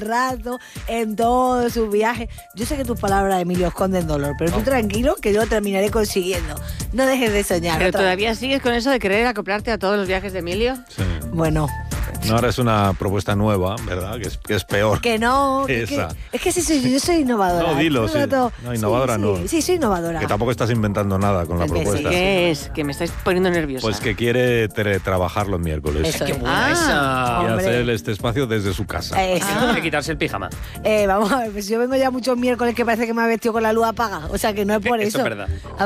rato, en todo su viaje. Yo sé que tus palabras, Emilio, esconden dolor, pero tú tranquilo que yo lo terminaré consiguiendo. No dejes de soñar. ¿Pero todavía sigues con eso de querer acoplarte a todos los viajes de Emilio? Sí. Bueno. No, ahora es una propuesta nueva, ¿verdad? Que es peor. Que no. Esa. Es que sí, yo soy innovadora. No, dilo, sí. No, innovadora sí, no. Sí, soy innovadora. Que tampoco estás inventando nada con la propuesta. ¿Qué es? Que me estáis poniendo nerviosa. Pues que quiere teletrabajar los miércoles. Eso ¡Qué es. buena esa! Y Hombre. hacer este espacio desde su casa. Eso. Hay que quitarse el pijama. Vamos a ver, pues yo vengo ya muchos miércoles que parece que me ha vestido con la luz apagada. O sea que no es por eso. Eso es verdad.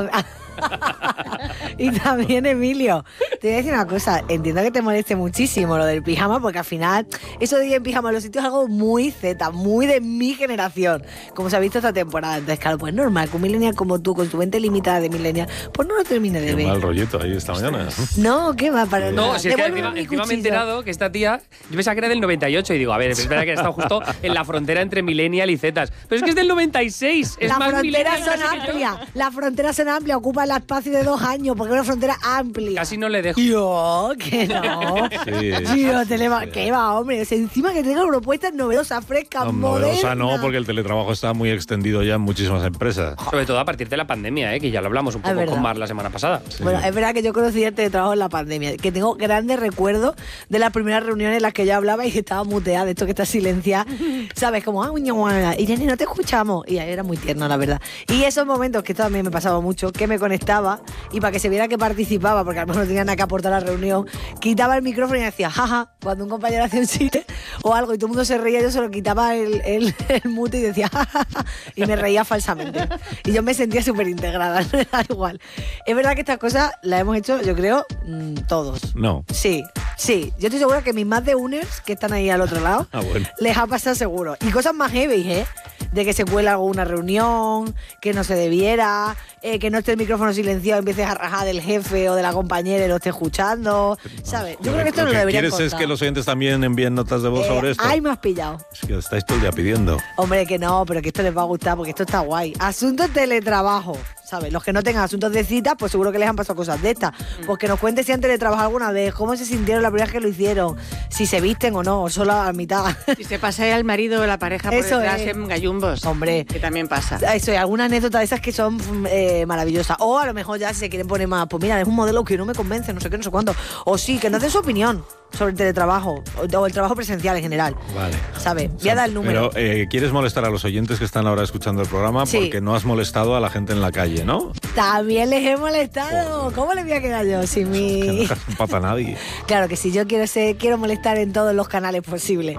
Y también, Emilio, te voy a decir una cosa. Entiendo que te moleste muchísimo lo del pijama, porque al final eso de ir en pijama en los sitios es algo muy Z, muy de mi generación, como se ha visto esta temporada. Entonces, claro, pues normal, que un millennial como tú, con tu mente limitada de millennial, pues no lo termine de Qué ver. mal rollito ahí esta mañana. No, ¿qué va? Para nada. No, si es que Devuélveme mi encima me he cuchillo. enterado que esta tía, yo pensaba que era del 98 y digo, a ver, es verdad que ha estado justo en la frontera entre millennial y zetas, pero es que es del 96, es Las más fronteras millennial son casi que yo. amplias. Las fronteras son amplias, ocupan el espacio de 2 años, porque es una frontera amplia. Casi no le dejo. Yo, que no. Sí. Yo, ¿qué va, hombre? O sea, encima que tenga propuestas novedosas, frescas, No, modernas. novedosa no, porque el teletrabajo está muy extendido ya en muchísimas empresas. Sobre todo a partir de la pandemia, que ya lo hablamos un Es poco verdad. con Mar la semana pasada. Bueno, es verdad que yo conocí el teletrabajo en la pandemia, que tengo grandes recuerdos de las primeras reuniones en las que yo hablaba y que estaba muteada, de esto que está silenciada, ¿sabes? Como, Irene, no te escuchamos. Y ahí era muy tierno, la verdad. Y esos momentos, que esto también me pasaba mucho, que me conectaba y para que se viera que participaba, porque a lo mejor no tenía nada que aportar a la reunión, quitaba el micrófono y decía, jaja, cuando un compañero hacía un chiste o algo y todo el mundo se reía, yo solo quitaba el mute y decía, jajaja, y me reía falsamente. Y yo me sentía súper integrada, no era igual. Es verdad que estas cosas las hemos hecho, yo creo, todos. No. Sí. Yo estoy segura que mis más de uners que están ahí al otro lado Bueno. les ha pasado seguro. Y cosas más heavy, de que se cuela alguna reunión, que no se debiera, que no esté el micrófono silenciado y empieces a rajar del jefe o de la compañera y lo esté escuchando, ¿sabes? Yo creo que esto no lo deberían ¿Quieres contar. es que los oyentes también envíen notas de voz sobre esto? Ay, me has pillado. Es que estáis todo el día pidiendo. Hombre, que no, pero que esto les va a gustar porque esto está guay. Asuntos teletrabajo, ¿sabes? Los que no tengan asuntos de cita, pues seguro que les han pasado cosas de estas. Pues que nos cuenten si han teletrabajado alguna vez, cómo se sintieron la primera vez que lo hicieron, si se visten o no, o solo a mitad. Si se pasa al marido o la pareja por Eso detrás es. en gallumbos. Hombre. Que también pasa. Eso, y alguna anécdota de esas que son maravillosas. O a lo mejor ya si se quieren poner más, pues mira, es un modelo que no me convence, no sé qué, no sé cuánto. O sí, que nos den su opinión sobre el teletrabajo o el trabajo presencial en general. Vale. ¿Sabes? Voy a dar el número. Pero ¿quieres molestar a los oyentes que están ahora escuchando el programa? Sí. Porque no has molestado a la gente en la calle, ¿no? También les he molestado. ¿Cómo les voy a quedar yo? Si Que mi... no un papa a nadie. Claro que si yo quiero molestar en todos los canales posibles.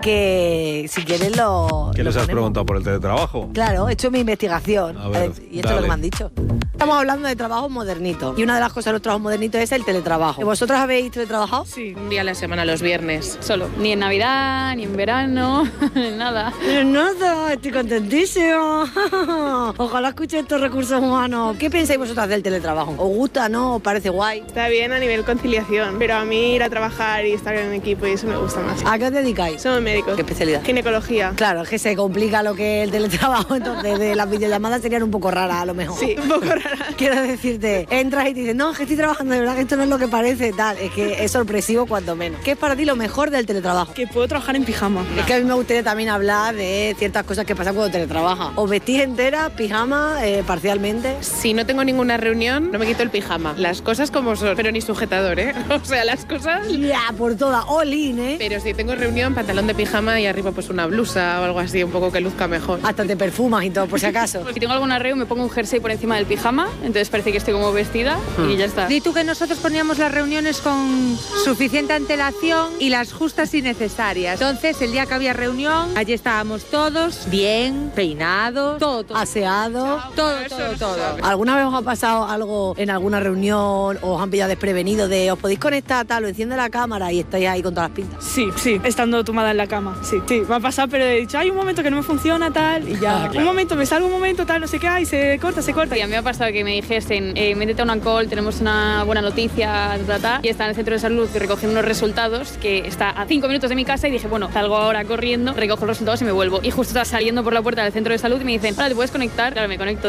Que si quieren lo... ¿Qué lo les has ponemos. preguntado por el teletrabajo? Claro, he hecho mi investigación. A ver, Y esto es lo que dale. me han dicho. Estamos hablando de trabajo modernito. Y una de las cosas de los trabajos modernitos es el teletrabajo. ¿Vosotros habéis teletrabajado? Sí, un día a la semana, los viernes, solo. Ni en Navidad, ni en verano, nada. Nada, estoy contentísimo. Ojalá escuche estos recursos humanos. ¿Qué pensáis vosotras del teletrabajo? ¿Os gusta, no? ¿Os parece guay? Está bien a nivel conciliación, pero a mí ir a trabajar y estar en equipo y eso me gusta más. ¿A qué os dedicáis? Somos médicos. ¿Qué especialidad? Ginecología. Claro, es que se complica lo que es el teletrabajo, entonces de las videollamadas serían un poco raras a lo mejor. Sí, un poco rara. Quiero decirte, entras y te dicen, no, es que estoy trabajando, de verdad que esto no es lo que parece, tal. Es que es sorpresivo cuanto menos. ¿Qué es para ti lo mejor del teletrabajo? Que puedo trabajar en pijama. Es que a mí me gustaría también hablar de ciertas cosas que pasan cuando teletrabajas. ¿Os vestís entera, pijama, parcialmente? Si no tengo ninguna reunión, no me quito el pijama. Las cosas como son, pero ni sujetador, ¿eh? O sea, las cosas... Ya, por toda, all in, ¿eh? Pero si tengo reunión, pantalón de pijama y arriba pues una blusa o algo así, un poco que luzca mejor. Hasta te perfumas y todo, por si acaso. Si tengo alguna reunión, me pongo un jersey por encima del pijama, entonces parece que estoy como vestida y ya está. Di tú que nosotros poníamos las reuniones con suficiente antelación y las justas y necesarias. Entonces, el día que había reunión, allí estábamos todos bien, peinados, todo. Aseado. Todo. ¿Alguna vez os ha pasado algo en alguna reunión o os han pillado desprevenidos de os podéis conectar, tal, o enciende la cámara y estáis ahí con todas las pintas? Sí, estando tumbada en la cama. Sí, me ha pasado, pero he dicho, hay un momento que no me funciona, tal, y ya. Un momento, me salgo un momento, tal, no sé qué, y se corta. Y a mí me ha pasado que me dijesen, métete a una call, tenemos una buena noticia, y está en el centro de salud recogiendo unos resultados que está a 5 minutos de mi casa y dije, bueno, salgo ahora corriendo, recojo los resultados y me vuelvo. Y justo estaba saliendo por la puerta del centro de salud y me dicen, ahora te puedes conectar. Claro, me conecto.